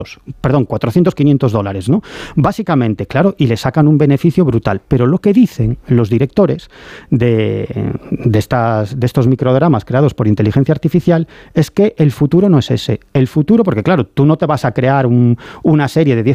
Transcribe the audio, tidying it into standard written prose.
perdón, 400, 500 dólares, ¿no? Básicamente, claro, y le sacan un beneficio brutal. Pero lo que dicen los directores de estos microdramas creados por inteligencia artificial es que el futuro no es ese. El futuro, porque claro, tú no te vas a crear una serie de 10